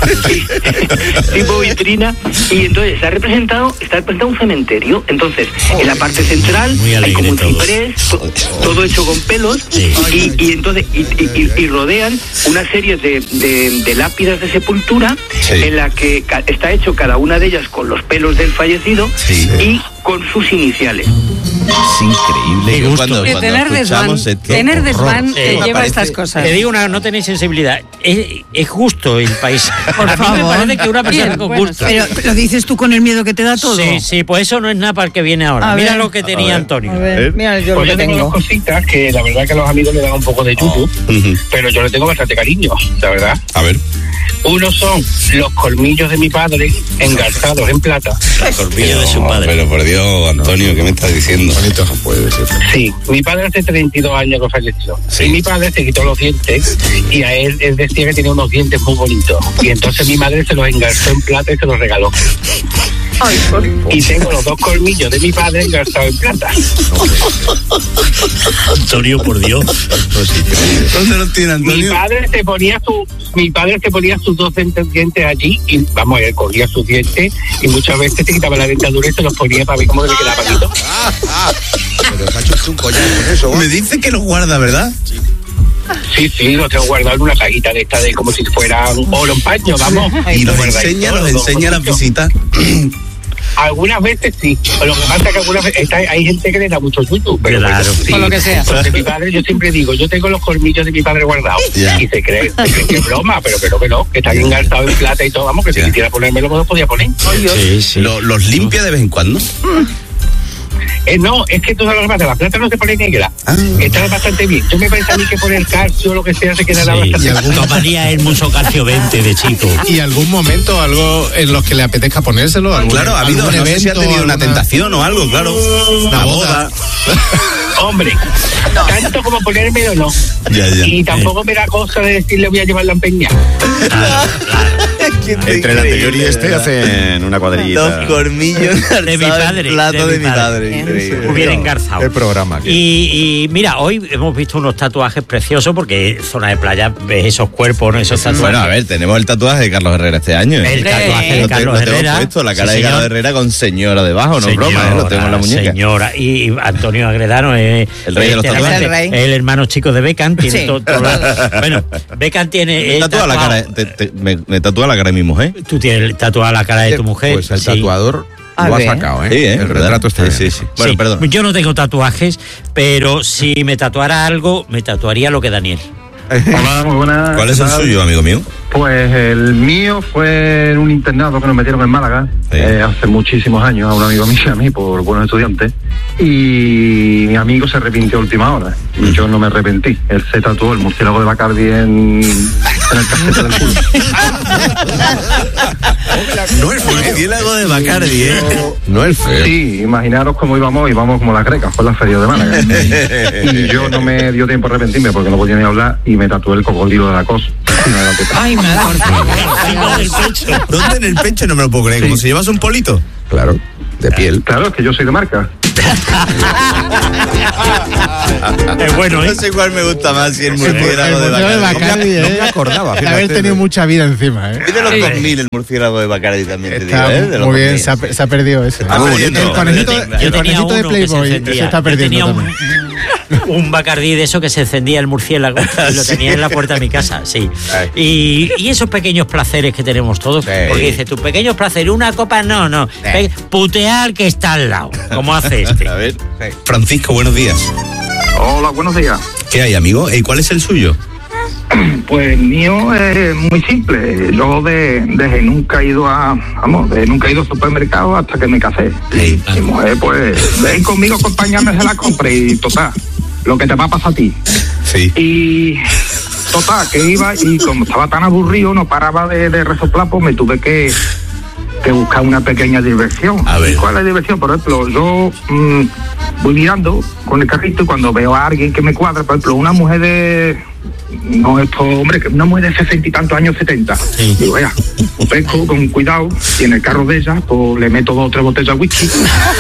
Tipo vitrina, y entonces está representado un cementerio. Entonces, en la parte central hay como un ciprés, todo hecho con pelos, y entonces y rodean una serie de lápidas de sepultura en la que está hecho cada una de ellas con los pelos del fallecido y con sus iniciales. Es increíble. Cuando tener desván te lleva a estas cosas. Te digo no tenéis sensibilidad. Es justo el país. Por favor. Me parece que una persona con gusto. Pero lo dices tú con el miedo que te da todo. Sí, pues eso no es nada para el que viene ahora. Mira lo que tenía Antonio. Mira, yo pues lo que tengo dos cositas que la verdad que a los amigos me dan un poco de yuyu, pero yo le tengo bastante cariño, la verdad. A ver. Uno son los colmillos de mi padre engarzados en plata. Los colmillos de su padre. Pero por Dios, Antonio, ¿qué me estás diciendo? Bonito no puede ser. Sí, mi padre hace 32 años que falleció. Sí. Y mi padre se quitó los dientes y a él decía que tenía unos dientes muy bonitos. Y entonces mi madre se los engarzó en plata y se los regaló. Y tengo los 2 colmillos de mi padre engarzados en plata. Antonio, por Dios. ¿Dónde los tiene Antonio? Mi padre se ponía sus 2 dientes allí y, vamos, él cogía sus dientes y muchas veces se quitaba la dentadura y se los ponía para ver cómo le quedaba bonito. Pero se ha hecho un collar con eso. Me dice que los guarda, ¿verdad? Sí, los tengo guardado en una cajita de esta de como si fuera un oro en paño, vamos. Y los enseña a las visitas. Algunas veces sí, lo que pasa es que algunas veces hay gente que le da mucho yuyu, pero claro, sí. Por lo que sea. Porque mi padre, yo siempre digo, yo tengo los colmillos de mi padre guardados. Y se cree que es broma, pero que no, que están engarzados en plata y todo, vamos, que si quisiera ponérmelo no los podía poner. Sí. ¿Los limpia de vez en cuando? No, es que todo lo que pasa, la plata no se pone negra. Está bastante bien. Yo me parece a mí que poner calcio o lo que sea se quedará bastante bien. Tomaría el mucho calcio 20 de chico. ¿Y algún momento, algo en los que le apetezca ponérselo? Claro, ha habido, no sé si ha tenido una tentación o algo, claro. Una boda. Hombre, tanto como ponérmelo no. Y tampoco me da cosa de decirle voy a llevarla a empeñar. Entre el anterior y este hacen una cuadrillita. 2 colmillos de mi padre. Plato de mi padre. Muy bien engarzado. El programa aquí. Y mira, hoy hemos visto unos tatuajes preciosos porque zona de playa ves esos cuerpos, ¿no? Esos tatuajes. Bueno, a ver, tenemos el tatuaje de Carlos Herrera este año. El tatuaje de Carlos Herrera. Puesto, la cara de Carlos Herrera con señora debajo, no es broma, lo tengo en la muñeca. Señora. Y Antonio Agredano es el rey de los tatuajes. El hermano chico de Beckham. Tiene todo bueno, Beckham tiene. Me tatúa la cara de mi mujer. Tú tienes tatuada la cara de tu mujer. Pues el tatuador lo ha sacado, ¿eh? Sí, el retrato está sí. Bueno, perdón. Yo no tengo tatuajes, pero si me tatuara algo, me tatuaría lo que Daniel. Hola, muy buenas. ¿Cuál es el suyo, amigo mío? Pues el mío fue en un internado que nos metieron en Málaga hace muchísimos años, a un amigo mío y a mí, por buenos estudiantes. Y mi amigo se arrepintió a última hora. Y yo no me arrepentí. Él se tatuó el murciélago de Bacardi en el casete del culo. No el murciélago de Bacardi, ¿eh? No el feo. Sí, imaginaros cómo íbamos como las grecas, fue la feria de Málaga. Y yo no me dio tiempo a arrepentirme porque no podía ni hablar y me tatué el cocodrilo de la cosa. Ay, me da ¿Dónde en el pecho? No me lo puedo creer. ¿Como si llevas un polito? Claro, de piel. Claro, es que yo soy de marca. Es bueno, ¿eh? No sé cuál me gusta más, si el murciélago de Bacardi. No me acordaba. De haber tenido mucha vida encima, ¿eh? Es de los 2000 el murciélago de Bacardi también, te digo, ¿eh? Muy bien, se ha perdido ese. El conejito de Playboy se está perdiendo también. Un Bacardí de eso que se encendía el murciélago y lo tenía en la puerta de mi casa, sí. Y esos pequeños placeres que tenemos todos, porque dice, tus pequeños placeres, una copa, no. Putear que está al lado, como hace este. A ver, Francisco, buenos días. Hola, buenos días. ¿Qué hay, amigo? ¿Y cuál es el suyo? Pues el mío es muy simple. Yo desde nunca he ido nunca he ido al supermercado hasta que me casé. Mi mujer, pues, ven conmigo, acompáñame a la compra y total, lo que te va a pasar a ti. Sí. Y total, que iba y como estaba tan aburrido, no paraba de resoplar, pues me tuve que buscar una pequeña diversión. A ver. ¿Cuál es la diversión? Por ejemplo, yo voy mirando con el carrito y cuando veo a alguien que me cuadra, por ejemplo, una mujer una mujer de 60 y tantos años, 70. Sí. Digo, vea, pesco con cuidado y en el carro de ella, pues le meto 2 o 3 botellas de whisky.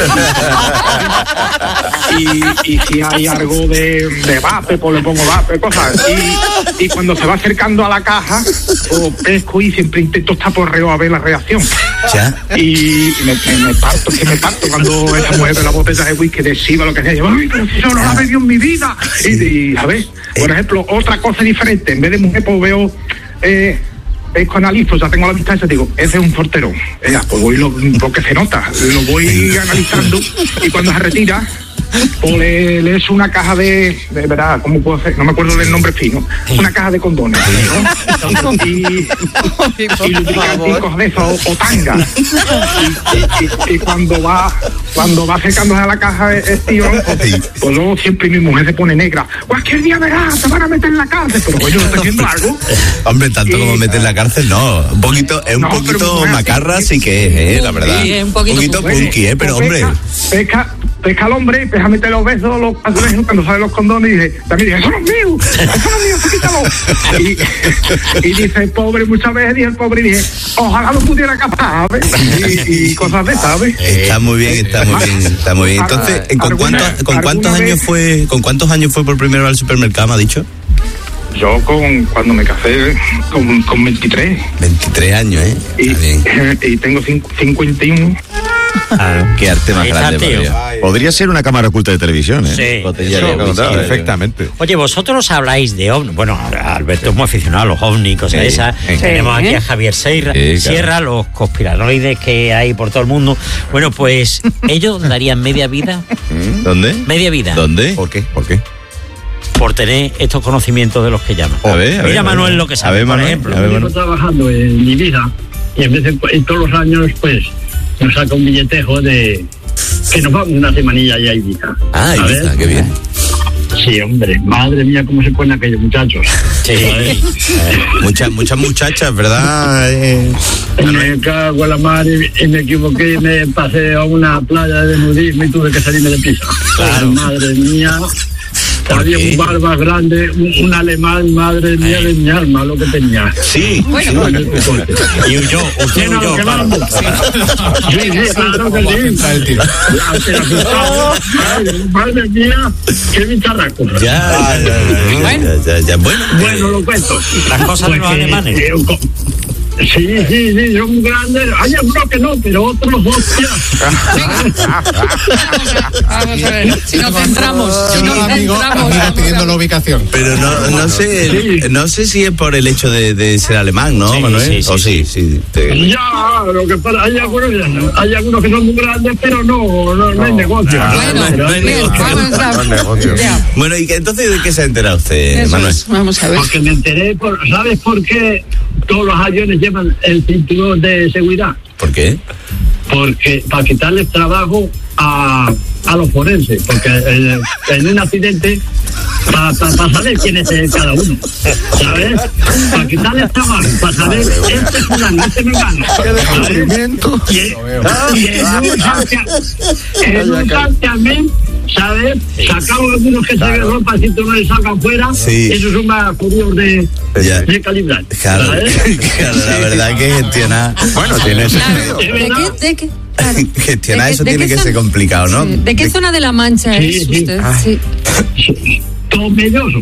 y si hay algo de vape, pues le pongo vape, cosas. Y cuando se va acercando a la caja, pues pesco y siempre intento estar por reo a ver la reacción. ¿Ya? Y me parto cuando esa mujer ve la botella de whisky de Shiva, lo que sea. Ay, pero si yo no la he bebido en mi vida. Y a ver, por ejemplo, otra cosa diferente, en vez de mujer, pues veo analizo, ya tengo la distancia, digo, ese es un portero. Pues voy porque se nota, lo voy analizando y cuando se retira, pues le echo una caja de verdad, ¿cómo puedo hacer? No me acuerdo del nombre fino. Una caja de condones, ¿no? y lubricanticos de esos o tanga. Y cuando va acercándose a la caja el tío, pues luego siempre mi mujer se pone negra. Cualquier día verás, te van a meter en la cárcel. Pero yo no estoy haciendo algo. Hombre, tanto como meter en la cárcel, no. Un poquito macarra sí que es, la verdad. Sí, un poquito punky, pero hombre. pesca al hombre, empieza a meter los besos, los azulejos, cuando salen los condones, y también dice, eso no es mío, quítalo. Y dice el pobre, muchas veces dice el pobre, y dice, ojalá lo pudiera captar, ¿sabes? Y cosas de, ¿sabes? Está muy bien. Entonces, ¿con cuántos años fue por primera vez al supermercado, me ha dicho? Yo cuando me casé con 23. 23 años, ¿eh? Y tengo 51. Qué arte más grande. Podría ser una cámara oculta de televisión, ¿eh? Sí, perfectamente. Oye, vosotros habláis de ovnis. Bueno, Alberto es muy aficionado a los ovnis, cosas esas. Tenemos aquí a Javier Sierra, los conspiranoides que hay por todo el mundo. Bueno, pues ellos darían media vida. ¿Dónde? Media vida. ¿Dónde? ¿Por qué? Por tener estos conocimientos de los que llaman. Mira Manuel lo que sabe, por ejemplo. Yo llevo trabajando en mi vida y en vez de todos los años, pues, nos saca un billetejo de que nos vamos una semanilla allá a Ibiza. Ah, Ibiza, qué bien. Sí, hombre, madre mía, cómo se ponen aquellos muchachos. Sí. Muchas muchachas, ¿verdad? Me cago en la mar y me equivoqué y me pasé a una playa de nudismo y tuve que salirme de prisa. Claro. Madre mía. Había un barba grande, un alemán, madre mía de mi alma, lo que tenía. Sí. Bueno. Y huyó, usted huyó. Sí, claro que sí. Madre mía, qué bicharraco. Ya. Bueno, lo cuento. Las cosas de los alemanes. Sí, son grandes. Hay algunos que no, pero otros hostias. Vamos a ver, si nos centramos. Amiga pidiendo la ubicación. Pero no sé si es por el hecho de ser alemán, ¿no, Manuel? Sí. Ya, lo que pasa, hay algunos que son muy grandes, pero no hay negocio. No hay negocio. Bueno, y entonces, ¿de qué se ha enterado usted, Manuel? Vamos a ver. Porque me enteré, ¿sabes por qué todos los aviones llevan el cinturón de seguridad? ¿Por qué? Porque para quitarles trabajo a los forenses, porque en un accidente para saber quién es cada uno, ¿sabes? Para quitarles trabajo, para saber este fulano, este me gana. En un santiamén, ¿sabes? Sacamos algunos que se ven ropa si tú no le sacan fuera. Sí. Esos son más curiosos de calibrar. Claro, la verdad que gestionar. Bueno, tiene sentido. ¿De qué? Claro. Gestionar eso tiene que ser complicado, ¿no? ¿De qué zona de La Mancha es usted? Sí. Tomelloso.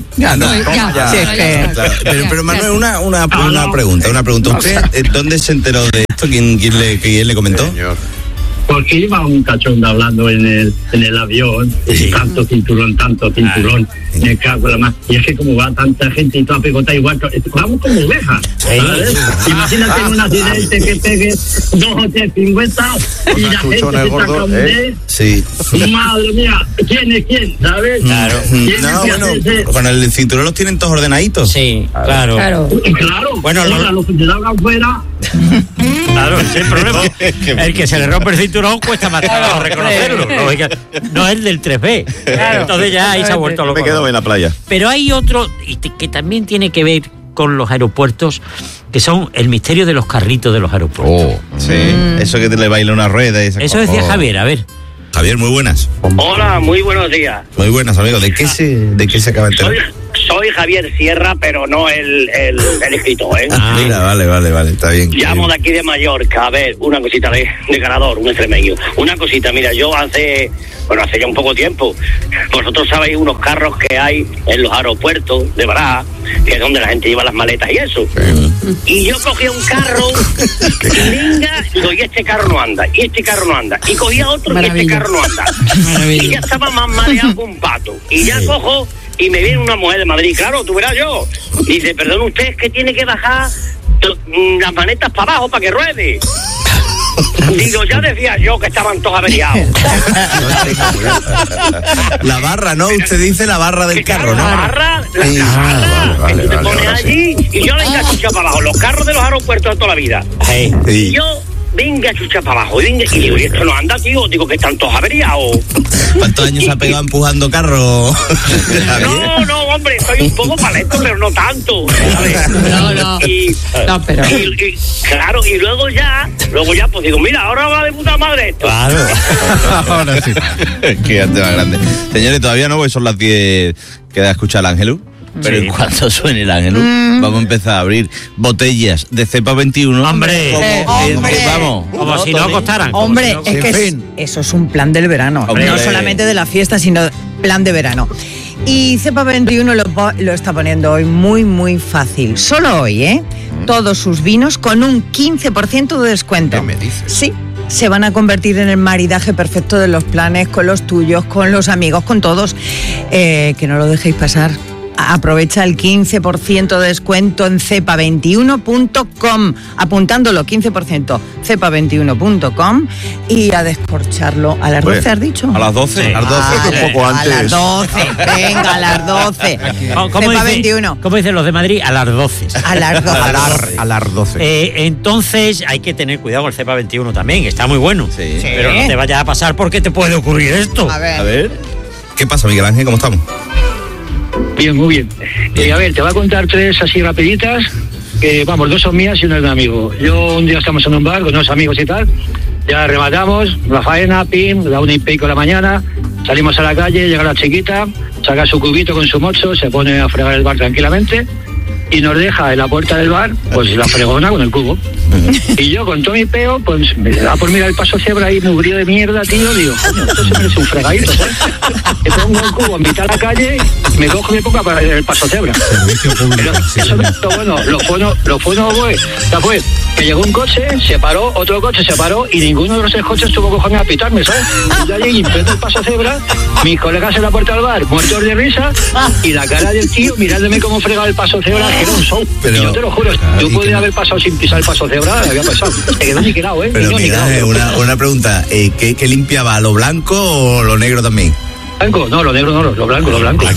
Pero Manuel, una pregunta. ¿Usted dónde se enteró de esto? ¿Quién le comentó? Porque iba un cachondo hablando en el avión, tanto cinturón, me cago en la más. Y es que como va tanta gente y toda pegota igual, vamos como ovejas, ¿sabes? Imagínate en un accidente que pegue 2 o 3 50 y la gente se saca un dedo. Sí. Madre mía, ¿quién es quién? ¿Sabes? Claro. Con el cinturón los tienen todos ordenaditos. Sí, claro. Bueno, los que se salgan fuera. Claro, ese es el problema. El que se le rompe el cinturón cuesta más trabajo reconocerlo. No es el del 3B. Claro. Entonces ya ahí se ha vuelto loco. Me quedo en la playa. Pero hay otro que también tiene que ver con los aeropuertos, que son el misterio de los carritos de los aeropuertos. Sí, eso que te le baila una rueda y eso decía Javier, a ver. Javier, muy buenas. Hola, muy buenos días. Muy buenas, amigo. ¿De qué se acaba de enterar? Soy Javier Sierra, pero no el escritor, ¿eh? Mira, vale, está bien. Llamo de aquí de Mallorca. A ver, una cosita de ganador, un extremeño. Una cosita, mira, yo hace ya un poco tiempo, vosotros sabéis unos carros que hay en los aeropuertos de Barajas, que es donde la gente lleva las maletas y eso. Y yo cogía un carro, y este carro no anda, y este carro no anda. Y cogía otro, y este carro no anda. Y ya estaba más mareado que un pato. Y ya cojo, y me viene una mujer de Madrid, claro, tú verás yo. Dice, perdón, usted es que tiene que bajar las manetas para abajo para que ruede. Digo, ya decía yo que estaban todos averiados. La barra, ¿no? Usted dice la barra del carro, ¿no? La barra, que tú te pones allí y yo venga chucha para abajo. Los carros de los aeropuertos de toda la vida. Y yo venga chucha para abajo. Y digo, ¿y esto no anda, tío? Digo, que están todos averiados. ¿Cuántos años ha pegado empujando carro? No, hombre, soy un poco paleto, pero no tanto, ¿sabes? No, pero... Y claro, y luego ya, pues digo, mira, ahora va de puta madre esto. Claro. Ahora sí. Qué arte más grande. Señores, todavía no, porque son las 10, queda escuchar el Ángelus. Pero en cuanto suene el Ángelus, vamos a empezar a abrir botellas de cepa 21. ¡Hombre! Vamos. Como si no costaran. Hombre, es que eso es un plan del verano. Hombre. No solamente de la fiesta, sino plan de verano. Y Cepa 21 lo está poniendo hoy muy, muy fácil. Solo hoy, ¿eh? Todos sus vinos con un 15% de descuento. ¿Qué me dices? Sí. Se van a convertir en el maridaje perfecto de los planes, con los tuyos, con los amigos, con todos. Que no lo dejéis pasar. Aprovecha el 15% de descuento en cepa21.com, apuntándolo 15%, cepa21.com, y a descorcharlo a las 12, ¿has dicho? A las 12. Sí. A las 12, un poco antes. A las 12, venga, a las 12. Cepa21. ¿Cómo dicen los de Madrid? A las 12. A las 12. A las 12. Entonces hay que tener cuidado con el Cepa 21 también, que está muy bueno. Sí. Pero no te vayas a pasar porque te puede ocurrir esto. A ver. A ver. ¿Qué pasa, Miguel Ángel? ¿Cómo estamos? Bien, muy bien. A ver, te voy a contar 3 así rapiditas, que vamos, 2 son mías y una es de un amigo. Yo un día estamos en un bar con unos amigos y tal, ya rematamos, la faena, pim, la 1:15 de la mañana, salimos a la calle, llega la chiquita, saca su cubito con su mocho, se pone a fregar el bar tranquilamente y nos deja en la puerta del bar, pues la fregona con el cubo. Y yo con todo mi peo, pues me da por mirar el paso cebra ahí mugrío de mierda, tío, digo, coño, esto se merece un fregadito, ¿sabes? Me pongo el cubo en mitad de la calle, me cojo mi época para el paso cebra. Pero eso no es lo bueno, lo bueno fue que llegó un coche, se paró, otro coche se paró y ninguno de los 6 coches tuvo cojones a pitarme, ¿sabes? Y ya llegué, empezó el paso cebra, mis colegas en la puerta del bar, muertos de risa, y la cara del tío mirándome cómo fregaba el paso cebra, que era un show. Pero, yo te lo juro, yo podría haber pasado sin pisar el paso cebra, había pasado. Se quedó niquelado, ¿eh? Pero mira, una pregunta, ¿qué limpiaba? ¿Lo blanco o lo negro también? Blanco, no, lo negro no, lo blanco. Lo blanco,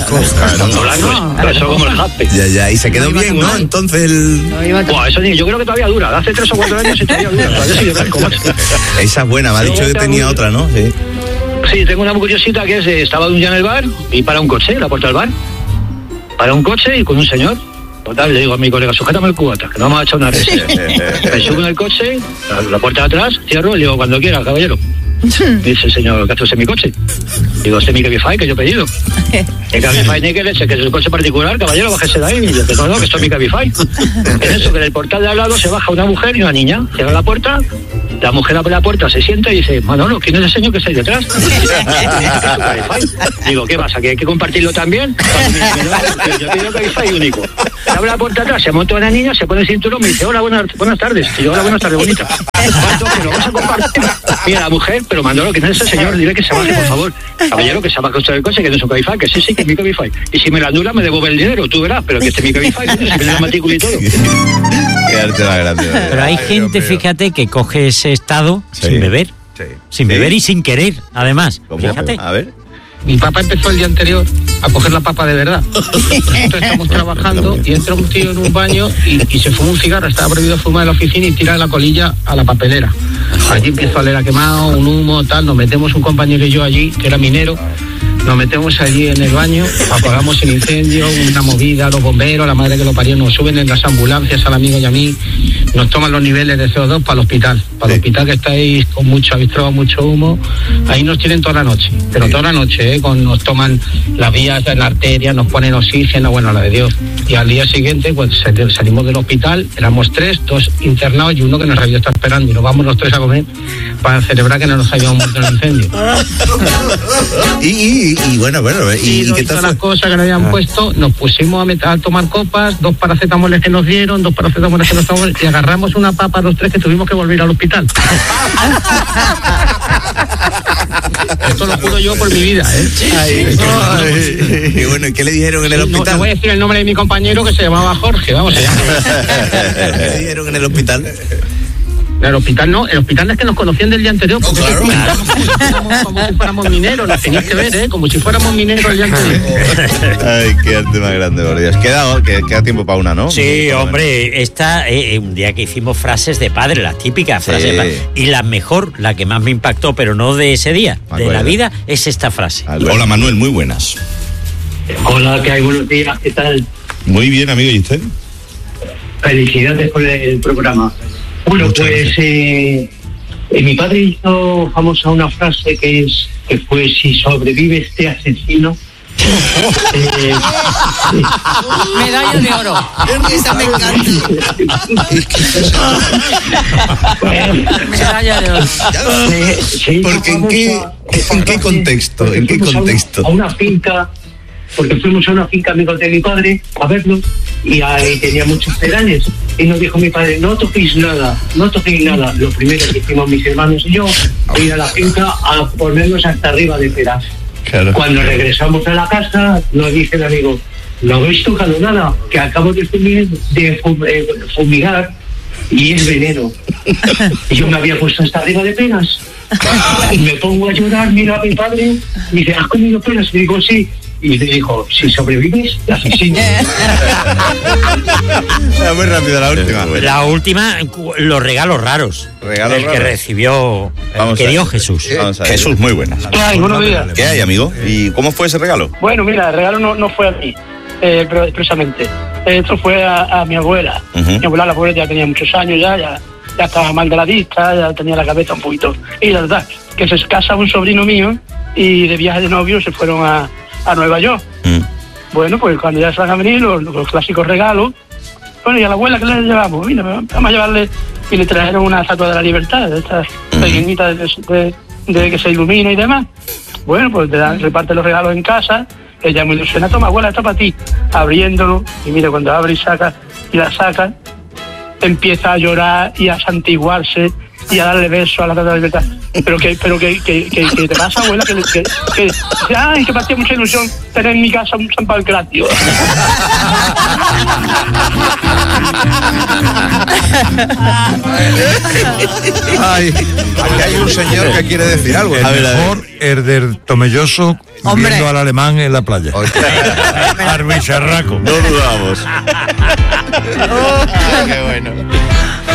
eso como el jaspe. Ya, y se quedó bien, ¿no? Entonces Buah, eso yo creo que todavía dura, hace 3 o 4 años y todavía dura, todavía sigue blanco, macho. Esa es buena, me ha dicho que tenía otra, ¿no? Sí. Sí, tengo una muy curiosita que es, estaba un día en el bar y para un coche, en la puerta del bar. Para un coche y con un señor. Total, le digo a mi colega, sujétame el cubata, que no vamos a echar una res. Me subo en el coche, la puerta de atrás, cierro, le digo, cuando quiera, caballero. Dice el señor, ¿qué haces en mi coche? Digo, este es mi Cabify que yo he pedido. El Cabify ni que leche, que es un coche particular, caballero, bájese de ahí. Y yo, no, que esto es mi Cabify. En eso, que en el portal de al lado se baja una mujer y una niña, cierra la puerta, la mujer abre la puerta, se sienta y dice, Manolo, ¿quién es el señor que está ahí detrás? Digo, ¿qué pasa? ¿Que hay que compartirlo también? Yo he pedido Cabify único. Se abre la puerta atrás, se monta una niña, se pone el cinturón, me dice, hola, buenas tardes. Y yo, hola, buenas tardes, bonita. Que lo vamos a compartir. Mira, la mujer, pero Manolo, ¿quién es ese señor? Dile que se baje, por favor. Caballero, que se baje usted del coche, que no es un Cabify, que sí, que es mi Cabify. Y si me la anula, me devuelve el dinero, tú verás, pero que este es mi Cabify, se viene la matrícula y todo. Qué arte más grande. Pero hay gente, fíjate, que coge ese estado sin beber. Sí. Sin beber y sin querer, además. Fíjate. A ver. Mi papá empezó el día anterior a coger la papa de verdad. Entonces estamos trabajando y entra un tío en un baño y se fuma un cigarro. Estaba prohibido fumar en la oficina y tira la colilla a la papelera. Allí empiezo a oler a quemado, un humo, tal. Nos metemos un compañero y yo allí, que era minero. Nos metemos allí en el baño, apagamos el incendio, una movida, los bomberos, la madre que lo parió, nos suben en las ambulancias al amigo y a mí, nos toman los niveles de CO2 para el hospital. Para el hospital que estáis con mucho avistrado, mucho humo, ahí nos tienen toda la noche, pero toda la noche, nos toman las vías de la arteria, nos ponen oxígeno, bueno, la de Dios. Y al día siguiente, pues salimos del hospital, éramos 3, 2 internados y uno que nos había estado esperando, y nos vamos los 3 a comer para celebrar que no nos habíamos muerto en el incendio. Y bueno, ¿y qué tal? Las cosas que nos habían puesto, nos pusimos a tomar copas, 2 paracetamoles que nos dieron, 2 paracetamoles que nos tomamos, y agarramos una papa, los 3 que tuvimos que volver al hospital. Esto lo juro yo por mi vida, Y bueno, ¿y qué le dijeron en el hospital? No voy a decir el nombre de mi compañero que se llamaba Jorge, vamos allá. ¿Qué le dijeron en el hospital? En el hospital no, el hospital es que nos conocían del día anterior, porque como si fuéramos mineros, nos tenías que ver, como si fuéramos mineros el día anterior. Ay, qué arte más grande, por Dios. Queda tiempo para una, ¿no? Sí, hombre, un día que hicimos frases de padre, las típicas frases de padre, y la mejor, la que más me impactó, pero no de ese día, de la vida, es esta frase. Hola Manuel, muy buenas. Hola, ¿qué hay? Buenos días, ¿qué tal? Muy bien, amigo, ¿y usted? Felicidades por el programa. Bueno, Muchas pues mi padre hizo famosa una frase que fue: si sobrevive este asesino. Medalla de oro. Esa me encanta. Medalla de oro. Porque ¿en qué contexto? ¿En qué contexto? A una finca, porque fuimos a una finca, amigos de mi padre, a verlo, y ahí tenía muchos pedales. Y nos dijo mi padre: no toquéis nada, no toquéis nada. Lo primero que hicimos mis hermanos y yo, ir a la finca a ponernos hasta arriba de peras. Claro. Cuando regresamos a la casa, nos dice el amigo: no habéis tocado nada, que acabo de fumigar y es veneno. Y yo me había puesto hasta arriba de peras. Y me pongo a llorar, mira a mi padre, y dice: ¿has comido peras? Y digo: sí. Y le dijo: si sobrevives, asesino. Muy rápido la última. La última, los regalos raros. Regalos que recibió, que dio Jesús. Jesús, muy buenas. ¿Qué hay? Buenos días. ¿Qué hay, amigo? ¿Y cómo fue ese regalo? Bueno, mira, el regalo no fue a mí, pero expresamente. Esto fue a mi abuela. Mi abuela, la pobre, ya tenía muchos años, ya estaba mal de la vista, ya tenía la cabeza un poquito. Y la verdad, que se casa un sobrino mío y de viaje de novio se fueron a Nueva York. Bueno, pues cuando ya se van a venir los clásicos regalos, bueno, y a la abuela, ¿qué le llevamos? Mira, vamos a llevarle, y le trajeron una estatua de la libertad, de estas pequeñitas de que se ilumina y demás. Bueno, pues reparte los regalos en casa, ella muy ilusiona: toma, abuela, esto para ti. Abriéndolo, y mira, cuando abre y la saca, empieza a llorar y a santiguarse y a darle besos a la estatua de la libertad. Pero que te pasa, abuela, que ay, que me hacía mucha ilusión tener en mi casa un San Pancratio. Ay, aquí hay un señor que quiere decir algo. El mejor Herder Tomelloso viendo al alemán en la playa. Arbicharraco. No dudamos. Qué bueno.